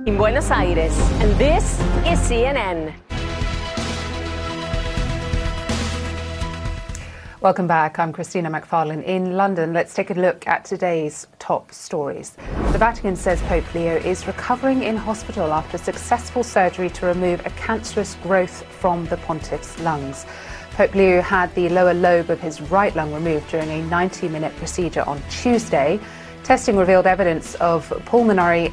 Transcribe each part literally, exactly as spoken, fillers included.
in Buenos Aires, and this is C N N. Welcome back. I'm Christina McFarlane in London. Let's take a look at today's top stories. The Vatican says Pope Leo is recovering in hospital after successful surgery to remove a cancerous growth from the pontiff's lungs. Pope Leo had the lower lobe of his right lung removed during a ninety minute procedure on Tuesday. Testing revealed evidence of pulmonary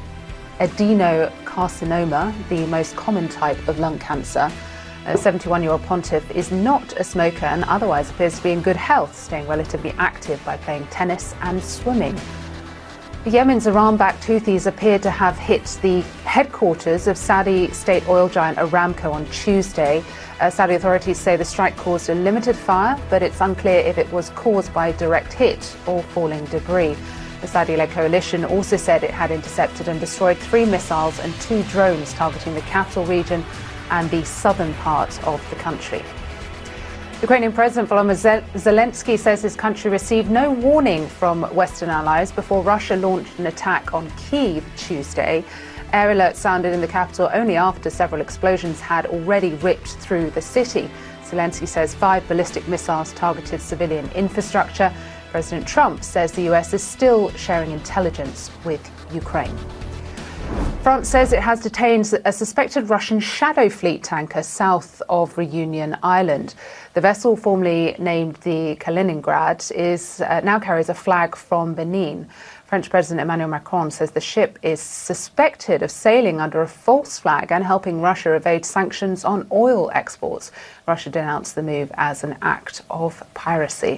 adenocarcinoma, the most common type of lung cancer. A seventy-one-year-old pontiff is not a smoker and otherwise appears to be in good health, staying relatively active by playing tennis and swimming. Yemen's Iran-backed Houthis appeared to have hit the headquarters of Saudi state oil giant Aramco on Tuesday. Uh, Saudi authorities say the strike caused a limited fire, but it's unclear if it was caused by a direct hit or falling debris. The Saudi-led coalition also said it had intercepted and destroyed three missiles and two drones targeting the capital region and the southern part of the country. Ukrainian President Volodymyr Zelensky says his country received no warning from Western allies before Russia launched an attack on Kyiv Tuesday. Air alerts sounded in the capital only after several explosions had already ripped through the city. Zelensky says five ballistic missiles targeted civilian infrastructure. President Trump says the U S is still sharing intelligence with Ukraine. France says it has detained a suspected Russian Shadow Fleet tanker south of Reunion Island. The vessel, formerly named the Kaliningrad, is uh, now carries a flag from Benin. French President Emmanuel Macron says the ship is suspected of sailing under a false flag and helping Russia evade sanctions on oil exports. Russia denounced the move as an act of piracy.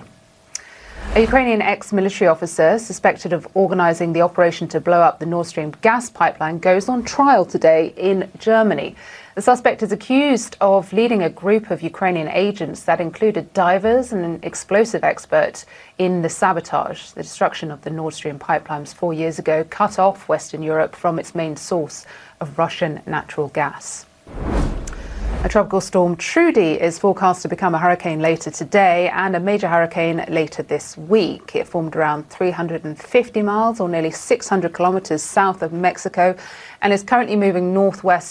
A Ukrainian ex-military officer suspected of organising the operation to blow up the Nord Stream gas pipeline goes on trial today in Germany. The suspect is accused of leading a group of Ukrainian agents that included divers and an explosive expert in the sabotage. The destruction of the Nord Stream pipelines four years ago cut off Western Europe from its main source of Russian natural gas. A tropical storm Trudy is forecast to become a hurricane later today and a major hurricane later this week. It formed around three hundred fifty miles or nearly six hundred kilometres south of Mexico and is currently moving northwest